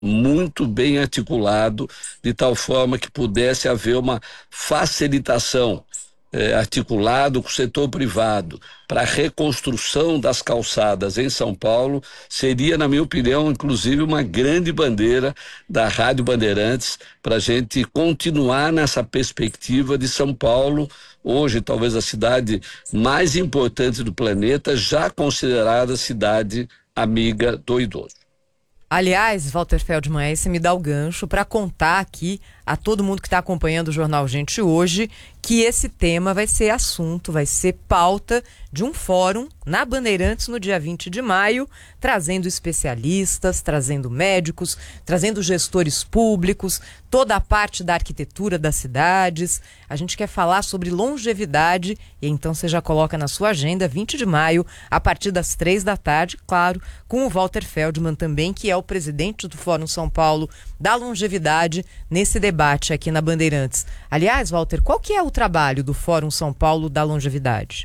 muito bem articulado, de tal forma que pudesse haver uma facilitação articulado com o setor privado para a reconstrução das calçadas em São Paulo, seria, na minha opinião, inclusive uma grande bandeira da Rádio Bandeirantes para a gente continuar nessa perspectiva de São Paulo, hoje talvez a cidade mais importante do planeta, já considerada cidade amiga do idoso. Aliás, Walter Feldman, aí você me dá o gancho para contar aqui a todo mundo que está acompanhando o Jornal Gente hoje que esse tema vai ser assunto, vai ser pauta de um fórum na Bandeirantes no dia 20 de maio, trazendo especialistas, trazendo médicos, trazendo gestores públicos, toda a parte da arquitetura das cidades. A gente quer falar sobre longevidade e então você já coloca na sua agenda 20 de maio, a partir das 3 da tarde, claro, com o Walter Feldman também, que é o presidente do Fórum São Paulo da Longevidade, nesse debate aqui na Bandeirantes. Aliás, Walter, qual que é o trabalho do Fórum São Paulo da Longevidade?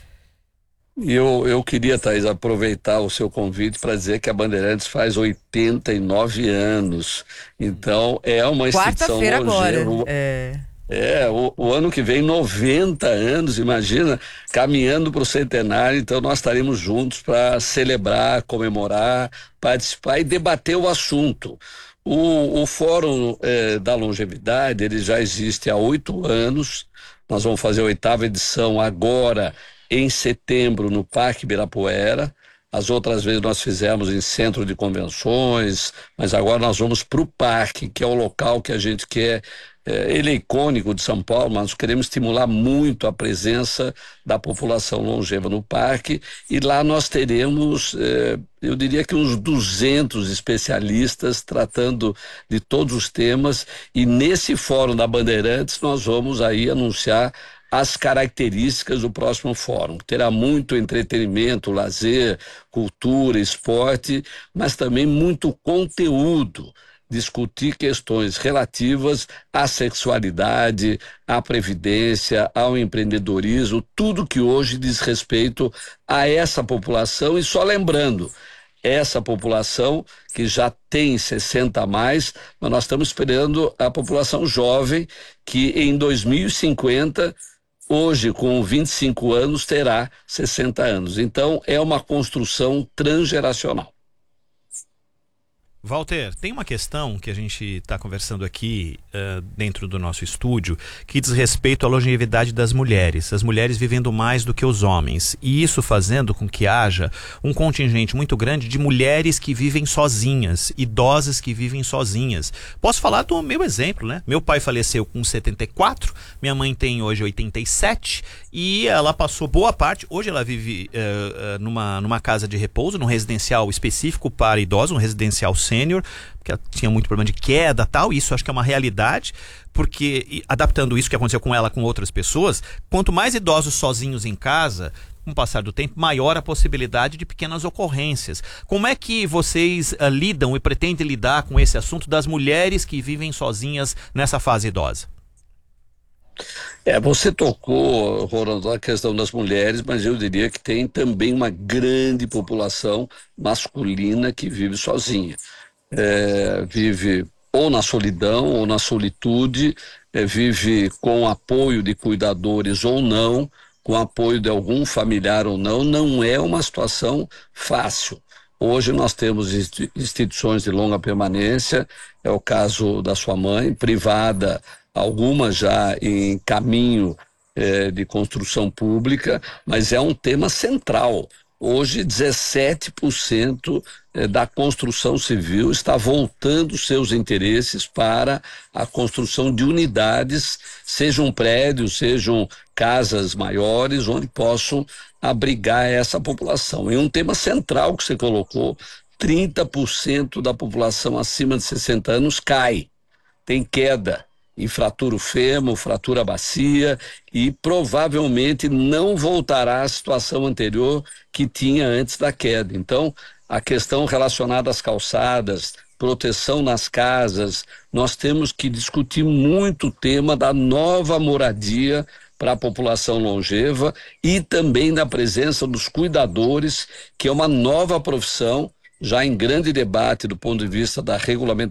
Eu queria, Thaís, aproveitar o seu convite para dizer que a Bandeirantes faz 89 anos. Então, é uma instituição Quarta-feira longeva. agora. O ano que vem, 90 anos, imagina, caminhando para o centenário. Então, nós estaremos juntos para celebrar, comemorar, participar e debater o assunto. O Fórum da Longevidade, ele já existe há 8 anos. Nós vamos fazer a 8ª edição agora, em setembro, no Parque Ibirapuera. As outras vezes nós fizemos em centro de convenções, mas agora nós vamos para o parque, que é o local que a gente quer. Ele é icônico de São Paulo, mas nós queremos estimular muito a presença da população longeva no parque, e lá nós teremos, eu diria que uns 200 especialistas tratando de todos os temas, e nesse Fórum da Bandeirantes nós vamos aí anunciar as características do próximo fórum. Terá muito entretenimento, lazer, cultura, esporte, mas também muito conteúdo. Discutir questões relativas à sexualidade, à previdência, ao empreendedorismo, tudo que hoje diz respeito a essa população. E só lembrando, essa população que já tem 60 a mais, mas nós estamos esperando a população jovem que em 2050, hoje com 25 anos, terá 60 anos. Então é uma construção transgeracional. Walter, tem uma questão que a gente está conversando aqui dentro do nosso estúdio que diz respeito à longevidade das mulheres. As mulheres vivendo mais do que os homens. E isso fazendo com que haja um contingente muito grande de mulheres que vivem sozinhas, idosas que vivem sozinhas. Posso falar do meu exemplo, né? Meu pai faleceu com 74, minha mãe tem hoje 87 e ela passou boa parte, hoje ela vive numa casa de repouso, num residencial específico para idosos, um residencial sênior, porque ela tinha muito problema de queda e tal, e isso acho que é uma realidade, porque adaptando isso que aconteceu com ela com outras pessoas, quanto mais idosos sozinhos em casa, com o passar do tempo, maior a possibilidade de pequenas ocorrências. Como é que vocês lidam e pretendem lidar com esse assunto das mulheres que vivem sozinhas nessa fase idosa? Você tocou, Ronaldo, a questão das mulheres, mas eu diria que tem também uma grande população masculina que vive sozinha. Vive ou na solidão ou na solitude, vive com apoio de cuidadores ou não, com apoio de algum familiar ou não. Não é uma situação fácil. Hoje nós temos instituições de longa permanência, é o caso da sua mãe, privada, algumas já em caminho de construção pública, mas é um tema central. Hoje, 17% da construção civil está voltando seus interesses para a construção de unidades, sejam prédios, sejam casas maiores, onde possam abrigar essa população. E um tema central que você colocou, 30% da população acima de 60 anos tem queda, e fratura o fêmur, fratura a bacia, e provavelmente não voltará à situação anterior que tinha antes da queda. Então, a questão relacionada às calçadas, proteção nas casas, nós temos que discutir muito o tema da nova moradia para a população longeva e também da presença dos cuidadores, que é uma nova profissão já em grande debate do ponto de vista da regulamentação